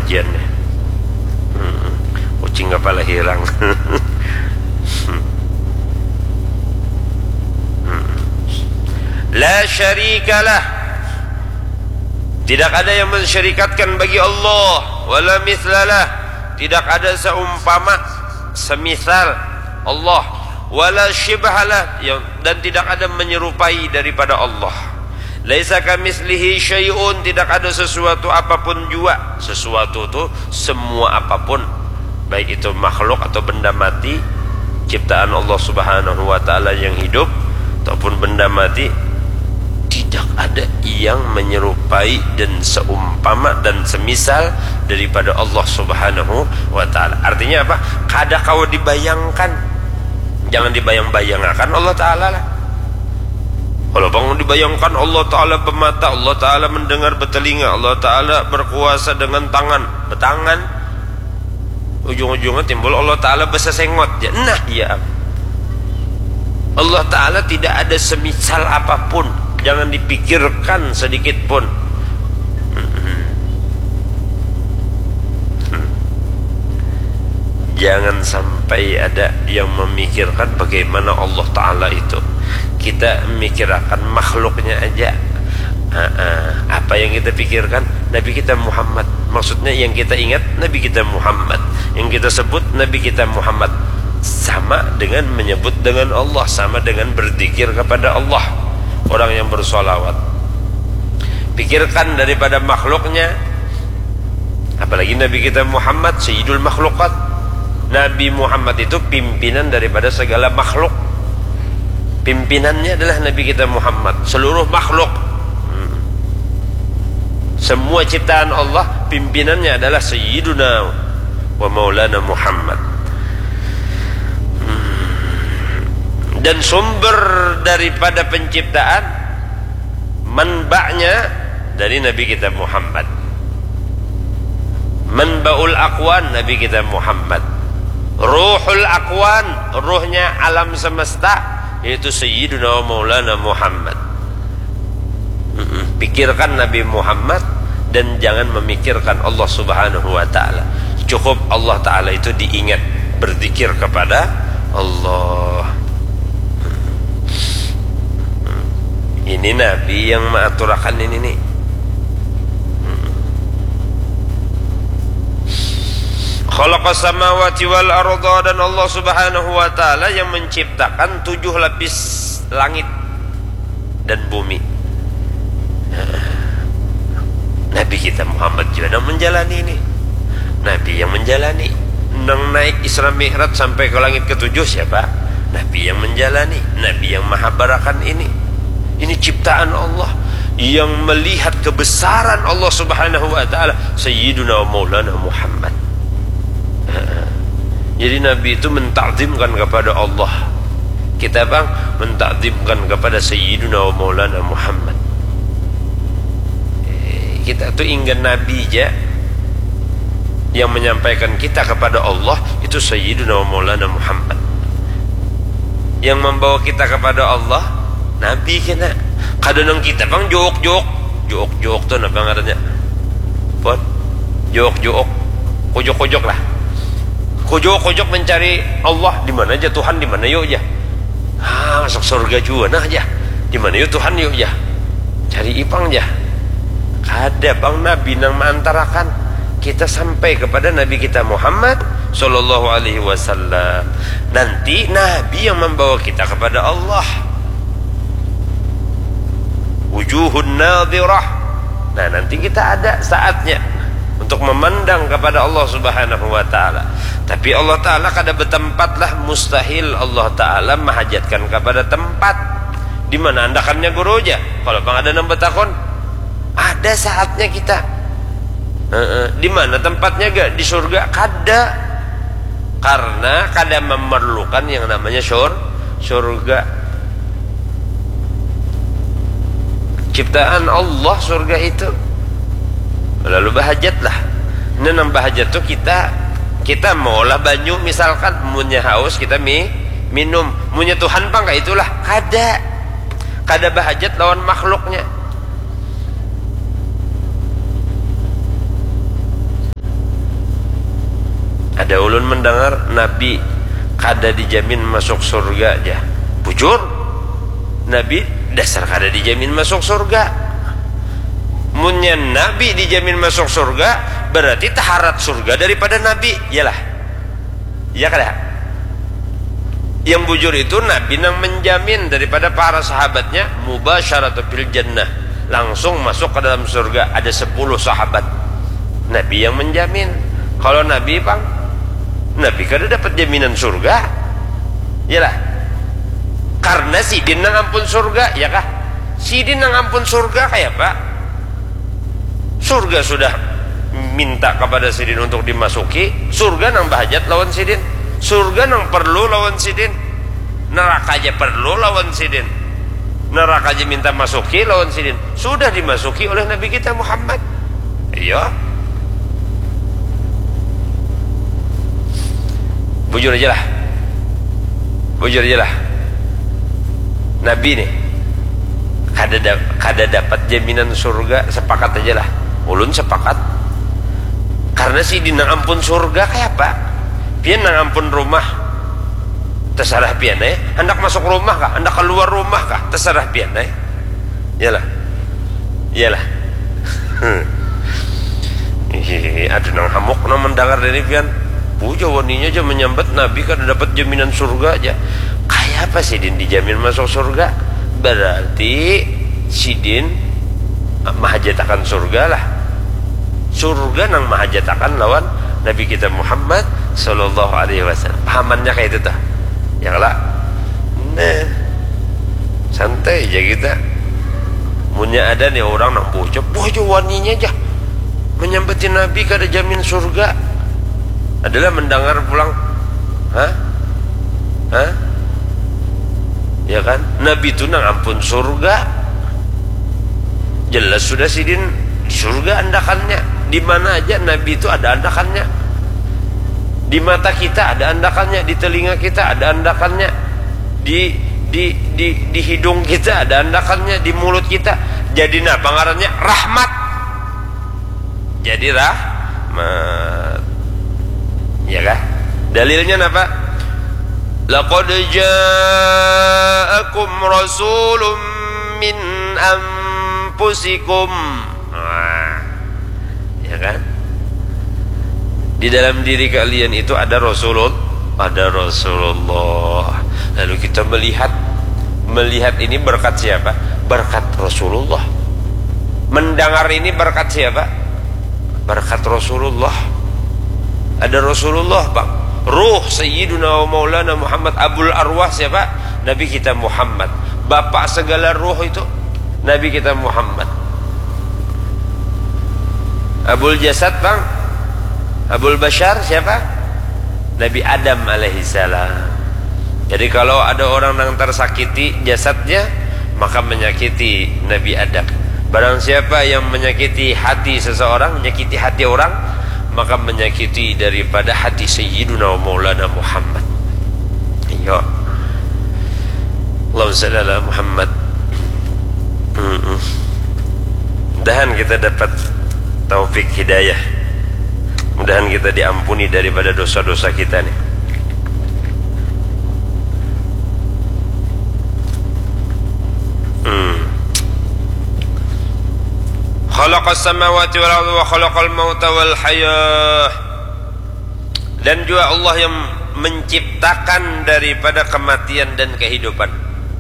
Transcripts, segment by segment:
pengajiannya. Kucing kepala hirang. La syarikalah, tidak ada yang mensyarikatkan bagi Allah. Wala mithlalah, tidak ada seumpama semisal Allah. Wala syibhalah, dan tidak ada menyerupai daripada Allah. Laisa kamitslihi syai'un, tidak ada sesuatu apapun juga. Sesuatu itu semua apapun, baik itu makhluk atau benda mati, ciptaan Allah Subhanahu wa taala yang hidup ataupun benda mati, tidak ada yang menyerupai dan seumpama dan semisal daripada Allah Subhanahu wa taala. Artinya apa? Kada kau dibayangkan, jangan dibayang-bayangkan Allah taala lah. Kalau bangun dibayangkan Allah taala bermata, Allah taala mendengar bertelinga, Allah taala berkuasa dengan tangan, bertangan, ujung-ujungnya timbul Allah taala bersesengot. Nah ya, Allah taala tidak ada semisal apapun, jangan dipikirkan sedikit pun. Jangan sampai ada yang memikirkan bagaimana Allah Ta'ala itu. Kita memikirkan makhluknya aja. Apa yang kita pikirkan? Nabi kita Muhammad. Maksudnya yang kita ingat Nabi kita Muhammad, yang kita sebut Nabi kita Muhammad. Sama dengan menyebut dengan Allah, sama dengan berzikir kepada Allah. Orang yang bersolawat, pikirkan daripada makhluknya, apalagi Nabi kita Muhammad Sayyidul Makhlukat. Nabi Muhammad itu pimpinan daripada segala makhluk. Pimpinannya adalah Nabi kita Muhammad. Seluruh makhluk, semua ciptaan Allah, pimpinannya adalah Sayyiduna wa Maulana Muhammad. Dan sumber daripada penciptaan, manba'nya dari Nabi kita Muhammad. Manba'ul aqwan, Nabi kita Muhammad. Ruhul aqwan, ruhnya alam semesta, yaitu Sayyiduna wa Maulana Muhammad. Pikirkan Nabi Muhammad dan jangan memikirkan Allah Subhanahu wa ta'ala. Cukup Allah ta'ala itu diingat, berzikir kepada Allah. Ini Nabi yang mengaturakan ini nih. Khalaqas samawati wal arda, dan Allah Subhanahu wa taala yang menciptakan 7 lapis langit dan bumi. Nabi kita Muhammad juga menjalani ini. Nabi yang menjalani. Nang naik Isra Mi'raj sampai ke langit ke-7 siapa? Nabi yang menjalani. Nabi yang maha barakan ini. Ini ciptaan Allah yang melihat kebesaran Allah Subhanahu wa taala, Sayyiduna wa Maulana Muhammad. Jadi Nabi itu mentakzimkan kepada Allah. Kita bang mentakzimkan kepada Sayyiduna wa Maulana Muhammad. Kita tuh ingat Nabi aja yang menyampaikan kita kepada Allah itu Sayyiduna wa Maulana Muhammad. Yang membawa kita kepada Allah Nabi kita. Kadang kita bang jok tuh apa ngarannya? Pon jok kojok lah. Kojok mencari Allah di mana aja, Tuhan di mana yuk ya. Masuk surga juga nah aja. Di mana yuk Tuhan yuk ya. Cari ipang aja. Ada bang Nabi nang mengantarakan kita sampai kepada Nabi kita Muhammad sallallahu alaihi wasallam. Nanti Nabi yang membawa kita kepada Allah. Wujuhun nadhirah. Nah, nanti kita ada saatnya untuk memandang kepada Allah Subhanahu wa taala. Tapi Allah taala kada bertempatlah, mustahil Allah taala menghajatkan kepada tempat. Di mana andakannya guru aja. Kalau bang ada nambah takon, ada saatnya kita. Di mana tempatnya gak di surga? Kada. Karena kada memerlukan yang namanya surga. Ciptaan Allah surga itu. Lalu bahajatlah. Nenang bahajat tuh kita maulah banyu misalkan, munya haus kita minum, munya Tuhan bang kayak itulah. Kada bahajat lawan makhluknya. Ada ulun mendengar Nabi kada dijamin masuk surga aja. Bujur, Nabi dasar kada dijamin masuk surga. Munnya Nabi dijamin masuk surga, berarti taharat surga daripada Nabi. Iyalah, iya kada? Yang bujur itu Nabi yang menjamin daripada para sahabatnya mubasyaratu fil jannah, langsung masuk ke dalam surga. Ada 10 sahabat, Nabi yang menjamin. Kalau Nabi bang, Nabi kada dapat jaminan surga. Iyalah, karena sidin nang ampun surga, ya kah? Sidin nang ampun surga kayak apa? Surga sudah minta kepada sidin untuk dimasuki, surga nang bahajat lawan sidin, surga nang perlu lawan sidin, neraka aja perlu lawan sidin, neraka aja minta masuki lawan sidin, sudah dimasuki oleh Nabi kita Muhammad. Iya, bujur aja lah, bujur aja lah. Nabi nih kada dapat jaminan surga, sepakat aja lah. Ulun sepakat. Karena si dina ampun surga kayak apa? Pian nang ampun rumah, terserah pian hendak masuk rumah kah, hendak keluar rumah kah, terserah pian iyalah, iyalah. Aduh nang hamuk nang mendengar dari pian puja waninya aja menyambat Nabi kada dapat jaminan surga aja. Kayak apa sidin dijamin masuk surga? Berarti sidin mahajatakan surga lah. Surga nang mahajatakan lawan Nabi kita Muhammad sallallahu alaihi wasallam. Pahamannya kayak itu tah. Ya lah. Nah, santai aja kita. Munya ada nih orang nang bocah waninya aja menyambatin Nabi kada jamin surga. Adalah mendengar pulang, hah? Ya kan? Nabi itu nang ampun surga. Jelas sudah sidin di surga andakannya. Di mana aja Nabi itu ada andakannya. Di mata kita ada andakannya, di telinga kita ada andakannya, di hidung kita ada andakannya, di mulut kita. Jadi nah pangarannya rahmat. Jadi rahmat. Ya kan? Dalilnya apa? Laqad ja'akum rasulun min anfusikum. Ya kan? Di dalam diri kalian itu ada Rasulullah, ada Rasulullah. Lalu kita melihat ini berkat siapa? Berkat Rasulullah. Mendengar ini berkat siapa? Berkat Rasulullah. Ada Rasulullah, Bang. Ruh Sayyiduna wa Maulana Muhammad, Abul Arwah siapa? Nabi kita Muhammad. Bapak segala ruh itu Nabi kita Muhammad. Abul Jasad, Bang. Abul Bashar siapa? Nabi Adam alaihissalam. Jadi kalau ada orang yang tersakiti jasadnya, maka menyakiti Nabi Adam. Barang siapa yang menyakiti hati seseorang, menyakiti hati orang, maka menyakiti daripada hati Sayyiduna wa Maulana Muhammad. Iya. Allahumma shalli ala Muhammad. Mudahan kita dapat taufik hidayah. Mudahan kita diampuni daripada dosa-dosa kita nih. Khalaqas samawati wal ardi wa khalaqal mauta wal hayah. Dan juga Allah yang menciptakan daripada kematian dan kehidupan.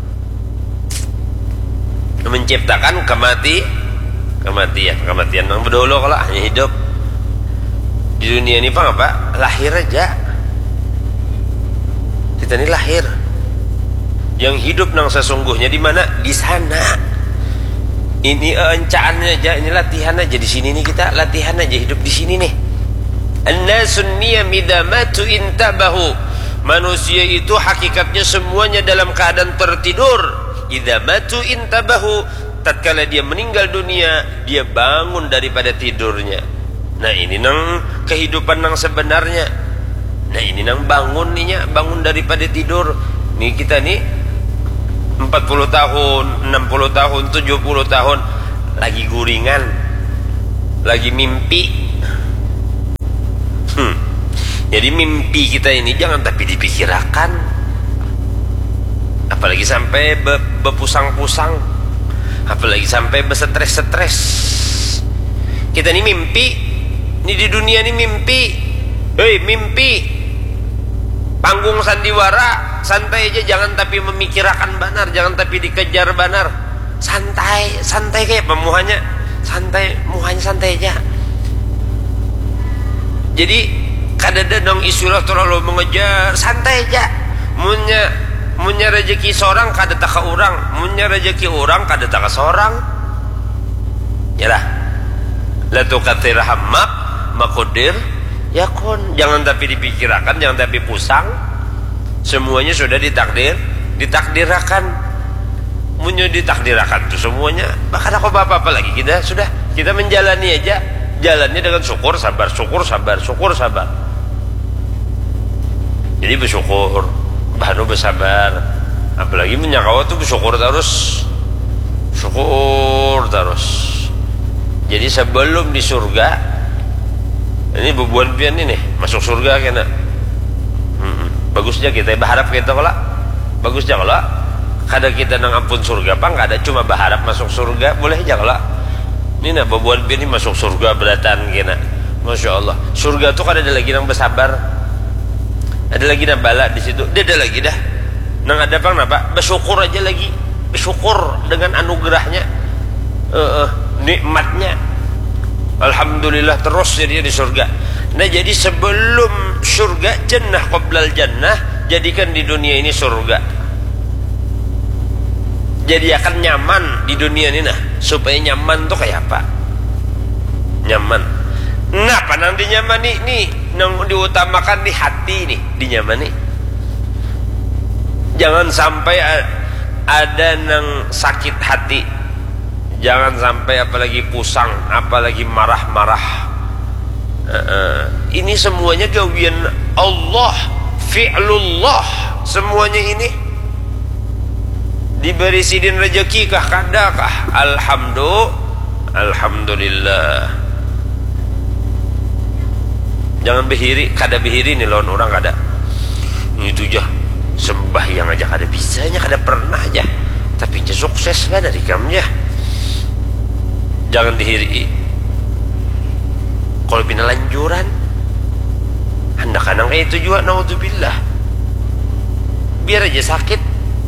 Menciptakan kematian yang berdahulu kalau hanya hidup di dunia ini apa? Lahir aja. Kita ini lahir. Yang hidup nang sesungguhnya di mana? Di sana. Ini encaannya aja, ini latihan aja di sini nih, kita latihan aja hidup di sini nih. An-nasun niyam idza matu intabahu. Manusia itu hakikatnya semuanya dalam keadaan tertidur. Idza matu intabahu. Tatkala dia meninggal dunia, dia bangun daripada tidurnya. Nah ini nang kehidupan nang sebenarnya. Nah ini nang bangun nih, bangun daripada tidur. Nih kita nih 40 tahun, 60 tahun, 70 tahun lagi guringan, lagi mimpi. Jadi mimpi kita ini jangan tapi dipikirkan, apalagi sampai berpusang-pusang, apalagi sampai berstres-stres. Kita ini mimpi, ini di dunia ini mimpi. Hei mimpi, panggung sandiwara, santai aja, jangan tapi memikirkan banar, jangan tapi dikejar banar. Santai, santai kayak pemuhanya, santai, muhanya santai aja. Jadi kadada dong isulah terlalu mengejar, santai aja. Munya rezeki seorang kada tak ke orang, munya rezeki orang kada tak ke seorang. Yalah, la tuqatir hammak maqudir yakun. Jangan tapi dipikirkan, jangan tapi pusang. Semuanya sudah ditakdirkan. Munya ditakdirkan tuh semuanya. Bahkan aku apa-apa lagi, kita menjalani aja. Jalannya dengan syukur, sabar, syukur, sabar, syukur, sabar. Jadi bersyukur, baru bersabar. Apalagi menyakawa tuh bersyukur terus, syukur terus. Jadi sebelum di surga, ini bebuan pian ini masuk surga kena. Bagusnya kita berharap kita kalau bagusnya kalau kada kita nang ampun surga, apa nggak ada cuma berharap masuk surga, boleh aja kalau ini nah bebuan pian ini masuk surga beratan kena. Masya Allah, surga tuh kada ada lagi nang bersabar. Ada lagi nang bala di situ, dia ada lagi dah. Nang ada apa? Bersyukur aja lagi, bersyukur dengan anugerahnya, nikmatnya. Alhamdulillah terus jadi di surga. Nah jadi sebelum surga, jannah qoblal jannah, jadikan di dunia ini surga. Jadi akan nyaman di dunia ini nah. Supaya nyaman tuh kayak apa? Nyaman. Nah, panang dinyamani nih, nang diutamakan di hati nih, dinyamani. Jangan sampai ada nang sakit hati. Jangan sampai apalagi pusang, apalagi marah-marah. Ini semuanya gawian Allah, fi'lullah. Semuanya ini diberi sidin rezeki kah kada kah? Alhamdulillah. Jangan behiri, kada behiri nih lawan orang kada. Itu aja sembahyang aja kada bisanya, kada pernah aja. Tapi aja sukses lah dari kamu ya. Jangan dihiri. Kalau pindah lanjuran, hendak kanang kayak itu juga, naudzubillah. Biar aja sakit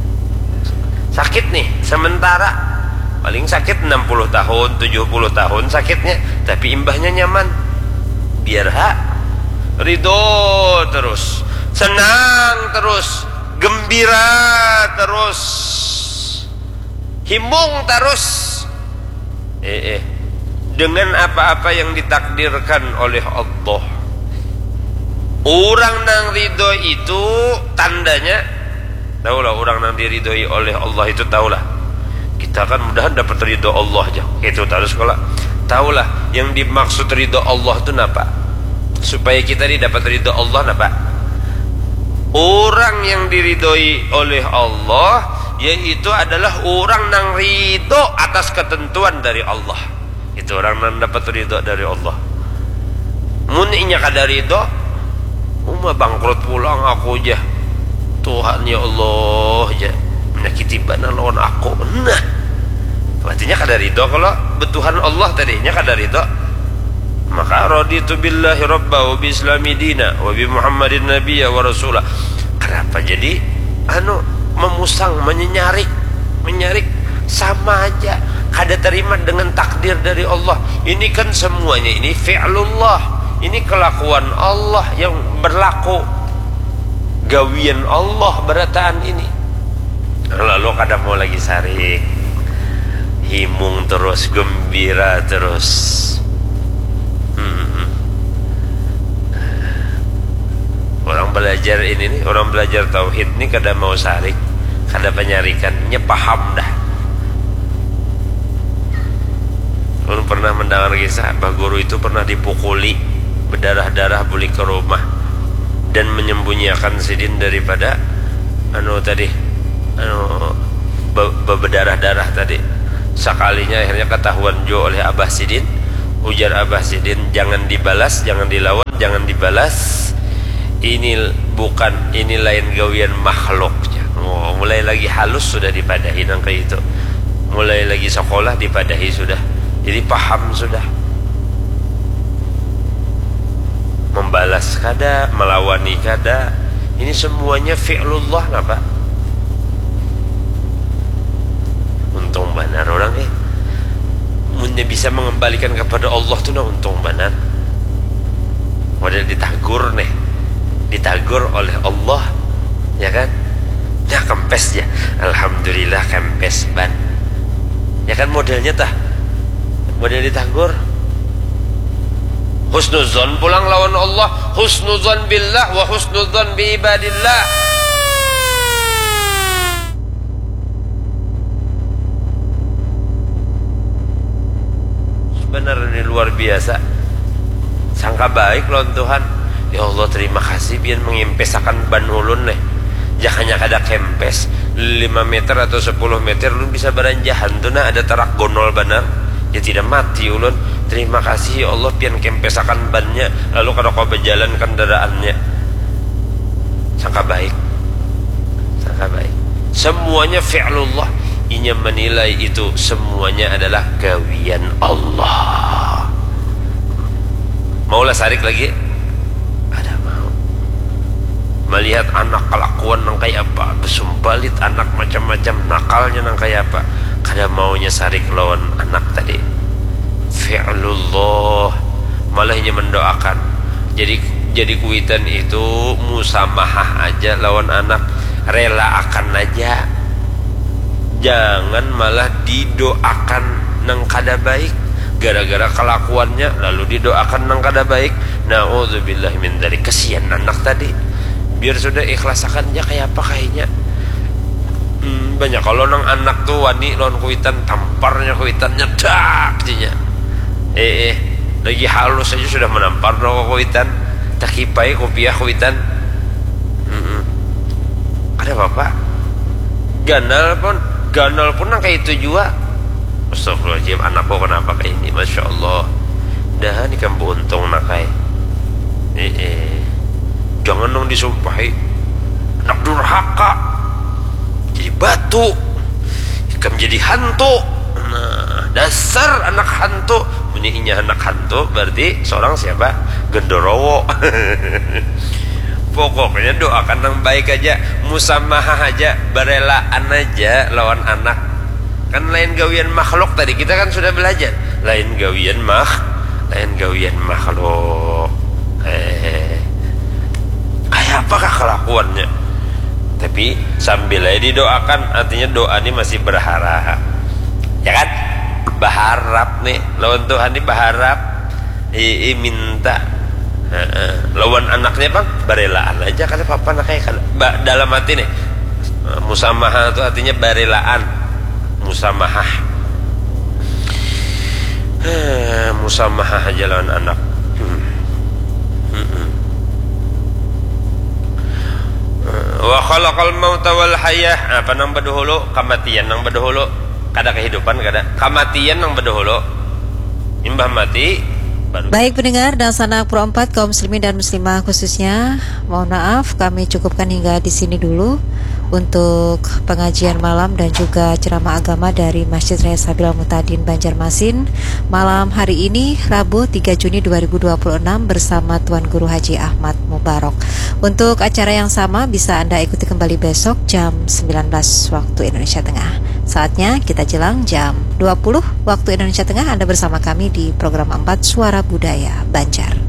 nih sementara, paling sakit 60 tahun 70 tahun sakitnya, tapi imbahnya nyaman. Biar ridho terus, senang terus, gembira terus, himung terus, dengan apa-apa yang ditakdirkan oleh Allah. Orang nang ridho itu tandanya, tahulah orang nang diridhoi oleh Allah itu, tahulah kita kan mudahan dapat ridho Allah aja. Itu terus kalau tahulah yang dimaksud ridho Allah itu apa? Supaya kita ini dapat ridho Allah napa? Orang yang diridhoi oleh Allah yaitu adalah orang nang ridho atas ketentuan dari Allah. Itu orang nang dapat ridho dari Allah. Mun inya kada ridho, bangkrut pulang aku aja. Tuhan ya Allah aja menyakiti bana lawan aku. Nah, artinya kada ridho kalau betuhan Allah tadinya kada ridho. Maka raditu billahi rabba wa bi islami dina wa bi muhammadin nabiyya wa rasulah. Kenapa jadi memusang, menyarik sama aja, kada terima dengan takdir dari Allah. Ini kan semuanya ini fi'lullah, ini kelakuan Allah yang berlaku, gawian Allah berataan ini. Lalu kada mau lagi sarik, himung terus, gembira terus. Orang belajar ini nih, orang belajar tauhid nih kada mau sarik, kada penyarikan, paham dah. Orang pernah mendengar kisah bah guru itu pernah dipukuli berdarah-darah balik ke rumah dan menyembunyikan sidin daripada berdarah-darah tadi. Sekalinya akhirnya ketahuan jo oleh Abah Sidin. Ujar Abah Sidin, jangan dibalas, jangan dilawan, jangan dibalas. ini lain gawian makhluknya. Mulai lagi halus sudah dipadahi nang kayak itu. Mulai lagi sekolah dipadahi sudah. Jadi paham sudah. Membalas kada, melawani kada, ini semuanya fi'lullah napa? Untung benar orang munnya bisa mengembalikan kepada Allah tuh nah untung benar. Model ditagur nih, ditagur oleh Allah, ya kan? Ya kempes ya, alhamdulillah kempes ban. Ya kan modelnya tah, model ditagur. Husnuzon pulang lawan Allah, husnuzon billah wa husnuzon bi ibadillah. Sebenarnya luar biasa. Sangka baik lawan Tuhan. Ya Allah terima kasih biar mengimpesakan ban ulun nih. Jangannya kada kempes 5 meter atau 10 meter ulun bisa beranjahan tuh nah ada tarak gonol benar. Ya tidak mati ulun. Terima kasih ya Allah pian kempesakan bannya lalu kada kau berjalan kendaraannya. Sangka baik. Sangka baik. Semuanya fi'lullah. Inya menilai itu semuanya adalah gawian Allah. Maulah sarik lagi? Ada mau. Melihat anak kelakuan nang kayak apa, besumbalit anak macam-macam nakalnya nang kayak apa. Kada maunya sarik lawan anak tadi. Fi'lullah, malah hanya mendoakan. Jadi kuitan itu musamahah aja lawan anak, rela akan aja. Jangan malah didoakan nang kada baik gara-gara kelakuannya lalu didoakan nang kada baik. Nauzubillah min dzalik. Kasihan anak tadi. Biar sudah ikhlasakan aja kayak apa kayaknya. Banyak kalau nang anak tuh wani lawan kuitan tamparnya kuitannya dak jinya. Lagi halus aja sudah menampar no kuitan, tak kipai kopiah kuitan. Ada bapak ganal pun nang kayak itu juga. Astagfirullahaladzim, anak kok kenapa kayak ini? Masya Allah. Dah ni kan buntung nak kayak. Jangan dong disumpahi. Anak durhaka jadi batu, ikam jadi hantu. Nah, dasar anak hantu. Bunyinya anak hantu berarti seorang siapa? Gendorowo. Pokoknya doakan yang baik aja, musamahah aja, berelaan aja lawan anak. Kan lain gawian makhluk tadi kita kan sudah belajar. Lain gawian makhluk. Kayak apakah kelakuannya? Tapi sambil aja didoakan, artinya doa ini masih berharap. Ya kan? Berharap nih lawan Tuhan ini berharap. Minta. Lawan anaknya bang berelaan aja kan papa anaknya kan dalam hati nih musamahah itu artinya berelaan musamahah musamahah aja lawan anak. Wa khalaqal mauta wal hayah. Apa nang badahulu kematian nang badahulu kada kehidupan kada kematian nang badahulu imbah mati. Baik pendengar dan sanak Pro 4 kaum muslimin dan muslimah khususnya, mohon maaf kami cukupkan hingga di sini dulu untuk pengajian malam dan juga ceramah agama dari Masjid Raya Sabil Mutadin Banjarmasin malam hari ini Rabu 3 Juni 2026 bersama Tuan Guru Haji Ahmad Mubarok. Untuk acara yang sama bisa Anda ikuti kembali besok jam 19 waktu Indonesia Tengah. Saatnya kita jelang jam 20 waktu Indonesia Tengah. Anda bersama kami di program 4 Suara Budaya Banjar.